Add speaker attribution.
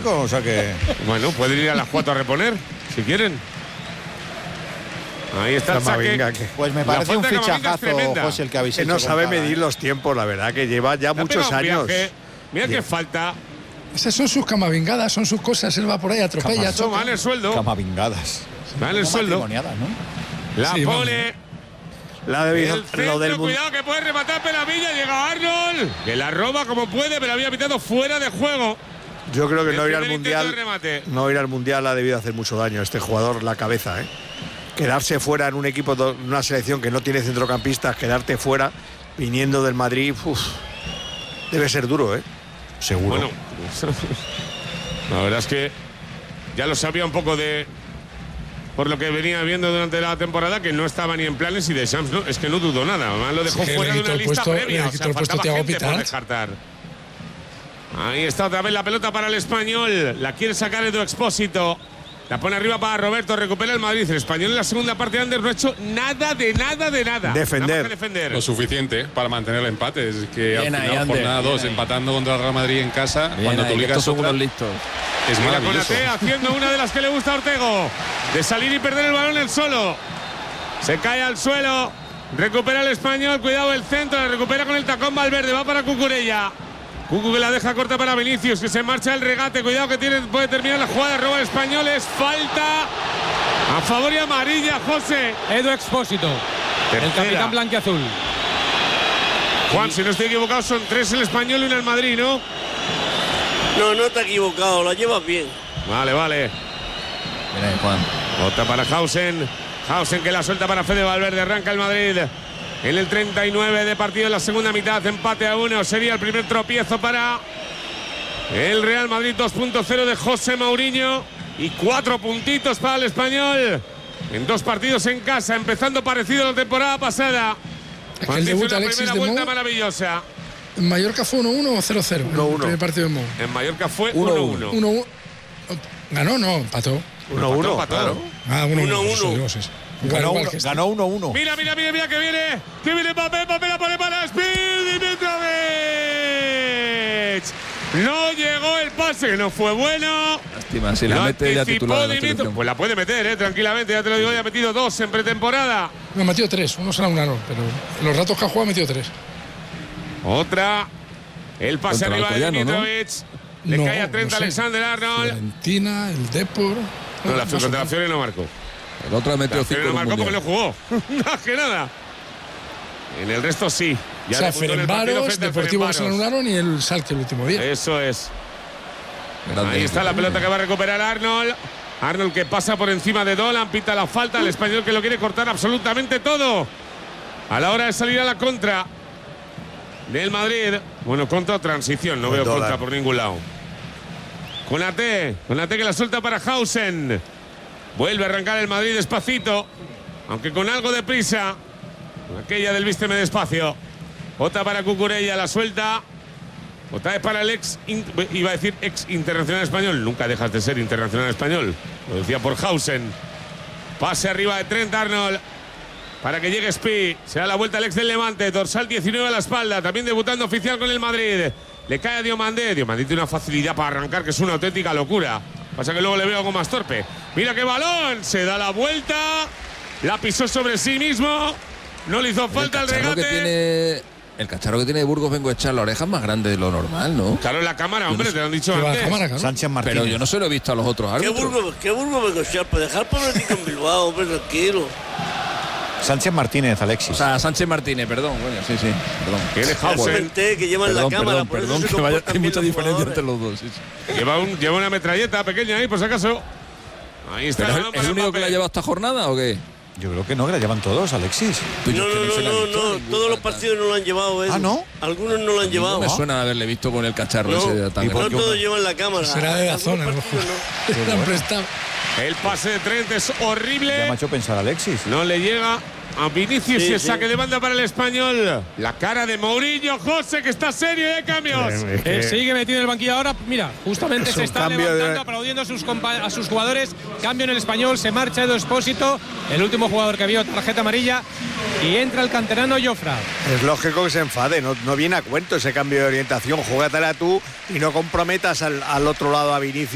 Speaker 1: Paco, o sea que...
Speaker 2: Bueno, pueden ir a las 4 a reponer, si quieren. Ahí está el saque.
Speaker 1: Pues me parece un fichajazo, José, el que habéis hecho.
Speaker 3: No sabe medir los tiempos, la verdad, que lleva ya muchos años.
Speaker 2: Mira qué falta.
Speaker 4: Esas son sus camavingadas, son sus cosas. Él va por ahí, atropella.
Speaker 2: Vale el sueldo.
Speaker 1: Camavingadas.
Speaker 2: Vale el sueldo.
Speaker 1: ¿No?
Speaker 2: La
Speaker 4: Sí,
Speaker 2: pone.
Speaker 3: La de
Speaker 2: El centro, cuidado que puede rematar Pelavilla. Llega Arnold. Que la roba como puede, pero había pitado fuera de juego.
Speaker 3: Yo creo que
Speaker 2: El
Speaker 3: no ir al
Speaker 2: primer intento de
Speaker 3: Mundial.
Speaker 2: remate.
Speaker 3: No ir al Mundial ha debido hacer mucho daño a este jugador, la cabeza, ¿eh? Quedarse fuera en un equipo, en una selección que no tiene centrocampistas, quedarte fuera viniendo del Madrid, debe ser duro, ¿eh?
Speaker 1: Seguro.
Speaker 2: Bueno, la verdad es que ya lo sabía un poco por lo que venía viendo durante la temporada, que no estaba ni en planes y Deschamps no, es que no dudó nada. Además lo dejó fuera de una lista previa.
Speaker 4: Le quitó el puesto a Thiago Pitart.
Speaker 2: Descartar. Ahí está otra vez la pelota para el Español. La quiere sacar Edu Expósito. La pone arriba para Roberto, recupera el Madrid. El Español en la segunda parte de Ander no ha hecho nada de nada.
Speaker 3: Defender.
Speaker 5: Lo suficiente para mantener el empate. Es que
Speaker 6: Bien
Speaker 5: al
Speaker 6: ahí,
Speaker 5: final,
Speaker 6: Ander,
Speaker 5: jornada 2, empatando contra el Real Madrid en casa, cuando tú ligas otra,
Speaker 6: listos.
Speaker 5: es
Speaker 2: Mira
Speaker 5: maravilloso.
Speaker 2: Konaté haciendo una de las que le gusta a Ortego, de salir y perder el balón él solo. Se cae al suelo, recupera el Español, cuidado el centro, la recupera con el tacón Valverde, va para Cucurella. Cucu que la deja corta para Vinicius, que se marcha el regate, cuidado que puede terminar la jugada, roba el Español, es falta a favor y amarilla, José.
Speaker 7: Edu Expósito, el capitán blanquiazul.
Speaker 2: Juan, si no estoy equivocado, son 3 el Español y 1 el Madrid, ¿no?
Speaker 8: No está equivocado, la llevas bien.
Speaker 2: Vale.
Speaker 6: Mira ahí, Juan.
Speaker 2: Otra para Hausen que la suelta para Fede Valverde, arranca el Madrid. En el 39 de partido en la segunda mitad, empate a 1, sería el primer tropiezo para el Real Madrid 2.0 de José Mourinho y 4 puntitos para el Español en 2 partidos en casa, empezando parecido a la temporada pasada.
Speaker 4: El debut
Speaker 2: Una
Speaker 4: Alexis
Speaker 2: primera
Speaker 4: de
Speaker 2: vuelta
Speaker 4: Mou.
Speaker 2: maravillosa.
Speaker 4: ¿En Mallorca fue 1-1 o 0-0?
Speaker 3: 1-1.
Speaker 4: El primer partido de Mou.
Speaker 2: En Mallorca fue 1-1.
Speaker 4: 1-1. Ganó, no, empató.
Speaker 3: 1-1,
Speaker 2: Empató.
Speaker 3: claro.
Speaker 4: 1-1.
Speaker 1: Ganó 1-1.
Speaker 2: Mira que viene Mbappé la pone para Speed y Mitrovic. No llegó el pase, no fue bueno.
Speaker 6: Lástima, si la
Speaker 2: Lo
Speaker 6: mete ya
Speaker 2: anticipó
Speaker 6: titular.
Speaker 2: Dimitrov. Pues la puede meter, tranquilamente, ya te lo digo, ya ha metido 2 en pretemporada.
Speaker 4: Me ha metido 3, uno se la unaron, pero en los ratos que ha jugado ha metido 3.
Speaker 2: Otra, el pase
Speaker 6: Contra el
Speaker 2: arriba de
Speaker 6: Alcoyano, ¿no?
Speaker 2: Mitrovic. Le cae a 30 Alexander Arnold.
Speaker 4: Fiorentina, el Depor.
Speaker 2: No, la contra la Fiore no marcó.
Speaker 6: El otro ha metido
Speaker 2: La Fiore
Speaker 6: 5
Speaker 2: no
Speaker 6: en un
Speaker 2: marcó porque no
Speaker 6: mundial.
Speaker 2: jugó. Más que nada. En el resto sí. Ya
Speaker 4: O sea,
Speaker 2: debutó en el partido
Speaker 4: Ferencváros,
Speaker 2: frente al
Speaker 4: Deportivo que se la
Speaker 2: Ferencváros.
Speaker 4: anularon y el Schalke el último día.
Speaker 2: Eso es.
Speaker 6: Grande
Speaker 2: Ahí está la pelota que va a recuperar Arnold. Arnold que pasa por encima de Dolan, pita la falta. El Español que lo quiere cortar absolutamente todo. A la hora de salir a la contra del Madrid. Bueno, contra o transición, no veo
Speaker 3: Dolan.
Speaker 2: contra por ningún lado. Konaté que la suelta para Hausen. Vuelve a arrancar el Madrid despacito, aunque con algo de prisa. Aquella del vísteme despacio. Otra para Cucurella, la suelta. Otra vez para el ex internacional español. Nunca dejas de ser internacional español. Lo decía por Hausen. Pase arriba de Trent Arnold para que llegue Spi. Se da la vuelta al ex del Levante. Dorsal 19 a la espalda. También debutando oficial con el Madrid. Le cae a Diomandé. Diomandé tiene una facilidad para arrancar que es una auténtica locura. Pasa que luego le veo algo más torpe. Mira qué balón. Se da la vuelta. La pisó sobre sí mismo. No le hizo falta el regate.
Speaker 6: El cacharro que tiene de Burgos Bengoechea, la oreja es más grande de lo normal, ¿no?
Speaker 2: Claro, en la cámara, hombre, te lo han dicho
Speaker 4: Pero
Speaker 2: antes.
Speaker 4: la cámara, claro.
Speaker 1: Sánchez Martínez.
Speaker 6: Pero yo no se lo he visto a los otros árbitros.
Speaker 8: ¿Qué Burgos Bengoechea? Para dejar pobrecito en Bilbao, hombre, tranquilo.
Speaker 1: Sánchez Martínez, Alexis.
Speaker 6: O sea, Sánchez Martínez, perdón, coño, sí, perdón.
Speaker 2: Tiene
Speaker 8: Ya
Speaker 2: Hausen.
Speaker 8: comenté que llevan la cámara, por eso se
Speaker 6: que vaya,
Speaker 8: comportan
Speaker 6: hay
Speaker 8: bien
Speaker 6: mucha
Speaker 8: los
Speaker 6: diferencia
Speaker 8: jugadores.
Speaker 6: entre los dos. Sí.
Speaker 2: Lleva una metralleta pequeña ahí, por si acaso. Ahí está.
Speaker 6: ¿Pero
Speaker 2: el balón
Speaker 6: es
Speaker 2: para
Speaker 6: el único que
Speaker 2: Mbappé.
Speaker 6: la ha llevado esta jornada o qué?
Speaker 1: Yo creo que no, que la llevan todos, Alexis.
Speaker 6: Pues yo
Speaker 8: No,
Speaker 6: es que se la he visto
Speaker 8: no,
Speaker 6: ninguna.
Speaker 8: todos los partidos no lo han llevado, Edu.
Speaker 1: Ah, ¿no?
Speaker 8: Algunos no lo han llevado.
Speaker 6: No me suena de haberle visto con el cacharro
Speaker 8: No,
Speaker 6: ese de tan
Speaker 8: no
Speaker 6: grande.
Speaker 8: todos llevan la cámara.
Speaker 4: Será de la
Speaker 8: Algunos
Speaker 4: zona, a lo
Speaker 8: partidos
Speaker 4: mejor. Le han prestado.
Speaker 2: El pase de Trent es
Speaker 1: Ya me ha
Speaker 2: horrible.
Speaker 1: hecho pensar Alexis.
Speaker 2: No le llega a Vinicius
Speaker 8: Sí,
Speaker 2: y el
Speaker 8: sí.
Speaker 2: saque de banda para el Español. La cara de Mourinho, José, que está serio de cambios.
Speaker 7: Él sigue metido en el banquillo ahora. Mira, justamente
Speaker 3: Es
Speaker 7: se
Speaker 3: un
Speaker 7: está
Speaker 3: cambio
Speaker 7: levantando,
Speaker 3: de-
Speaker 7: aplaudiendo a sus jugadores. Cambio en el Español, se marcha Edu Expósito, el último jugador que vio tarjeta amarilla, y entra el canterano Jofra.
Speaker 3: Es lógico que se enfade, no viene a cuento ese cambio de orientación. Júgatela tú y no comprometas al otro lado a Vinicius.